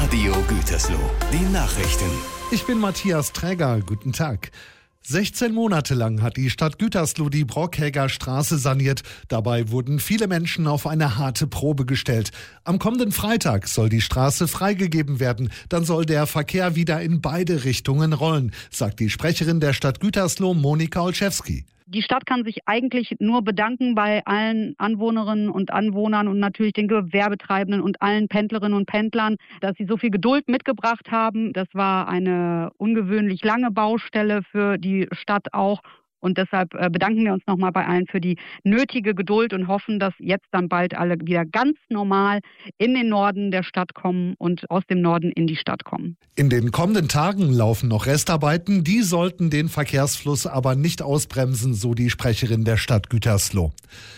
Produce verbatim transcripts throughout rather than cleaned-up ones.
Radio Gütersloh, die Nachrichten. Ich bin Matthias Träger, guten Tag. sechzehn Monate lang hat die Stadt Gütersloh die Brockhäger Straße saniert. Dabei wurden viele Menschen auf eine harte Probe gestellt. Am kommenden Freitag soll die Straße freigegeben werden. Dann soll der Verkehr wieder in beide Richtungen rollen, sagt die Sprecherin der Stadt Gütersloh, Monika Olszewski. Die Stadt kann sich eigentlich nur bedanken bei allen Anwohnerinnen und Anwohnern und natürlich den Gewerbetreibenden und allen Pendlerinnen und Pendlern, dass sie so viel Geduld mitgebracht haben. Das war eine ungewöhnlich lange Baustelle für die Stadt auch. Und deshalb bedanken wir uns nochmal bei allen für die nötige Geduld und hoffen, dass jetzt dann bald alle wieder ganz normal in den Norden der Stadt kommen und aus dem Norden in die Stadt kommen. In den kommenden Tagen laufen noch Restarbeiten. Die sollten den Verkehrsfluss aber nicht ausbremsen, so die Sprecherin der Stadt Gütersloh.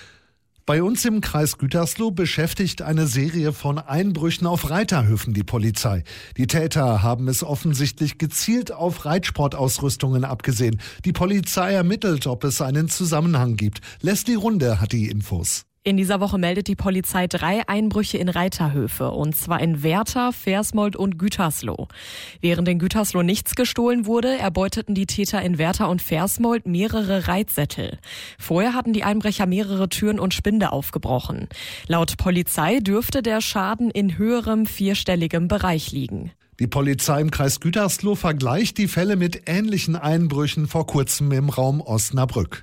Bei uns im Kreis Gütersloh beschäftigt eine Serie von Einbrüchen auf Reiterhöfen die Polizei. Die Täter haben es offensichtlich gezielt auf Reitsportausrüstungen abgesehen. Die Polizei ermittelt, ob es einen Zusammenhang gibt. Leslie Runde hat die Infos. In dieser Woche meldet die Polizei drei Einbrüche in Reiterhöfe, und zwar in Werther, Versmold und Gütersloh. Während in Gütersloh nichts gestohlen wurde, erbeuteten die Täter in Werther und Versmold mehrere Reitsättel. Vorher hatten die Einbrecher mehrere Türen und Spinde aufgebrochen. Laut Polizei dürfte der Schaden in höherem vierstelligem Bereich liegen. Die Polizei im Kreis Gütersloh vergleicht die Fälle mit ähnlichen Einbrüchen vor kurzem im Raum Osnabrück.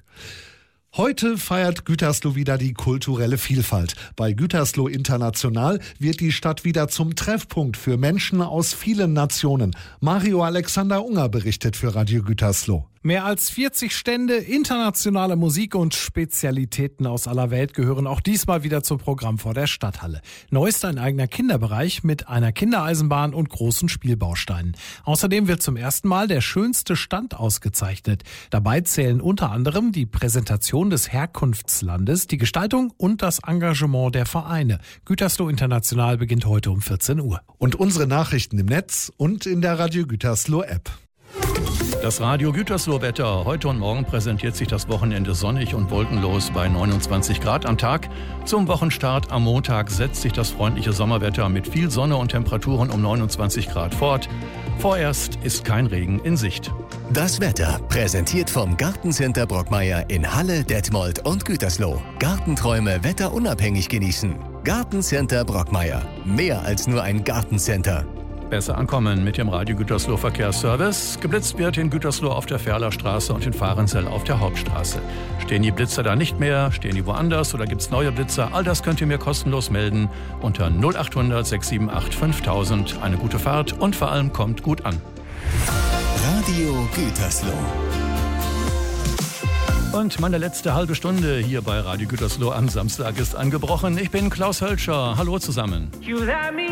Heute feiert Gütersloh wieder die kulturelle Vielfalt. Bei Gütersloh International wird die Stadt wieder zum Treffpunkt für Menschen aus vielen Nationen. Mario Alexander Unger berichtet für Radio Gütersloh. Mehr als vierzig Stände, internationale Musik und Spezialitäten aus aller Welt gehören auch diesmal wieder zum Programm vor der Stadthalle. Neu ist ein eigener Kinderbereich mit einer Kindereisenbahn und großen Spielbausteinen. Außerdem wird zum ersten Mal der schönste Stand ausgezeichnet. Dabei zählen unter anderem die Präsentation des Herkunftslandes, die Gestaltung und das Engagement der Vereine. Gütersloh International beginnt heute um vierzehn Uhr. Und unsere Nachrichten im Netz und in der Radio Gütersloh App. Das Radio Gütersloh-Wetter. Heute und morgen präsentiert sich das Wochenende sonnig und wolkenlos bei neunundzwanzig Grad am Tag. Zum Wochenstart am Montag setzt sich das freundliche Sommerwetter mit viel Sonne und Temperaturen um neunundzwanzig Grad fort. Vorerst ist kein Regen in Sicht. Das Wetter präsentiert vom Gartencenter Brockmeier in Halle, Detmold und Gütersloh. Gartenträume wetterunabhängig genießen. Gartencenter Brockmeier. Mehr als nur ein Gartencenter. Besser ankommen mit dem Radio Gütersloh Verkehrsservice. Geblitzt wird in Gütersloh auf der Ferlerstraße und in Fahrenzell auf der Hauptstraße. Stehen die Blitzer da nicht mehr? Stehen die woanders oder gibt es neue Blitzer? All das könnt ihr mir kostenlos melden unter null acht hundert sechs sieben acht fünftausend. Eine gute Fahrt und vor allem kommt gut an. Radio Gütersloh. Und meine letzte halbe Stunde hier bei Radio Gütersloh am Samstag ist angebrochen. Ich bin Klaus Hölscher. Hallo zusammen.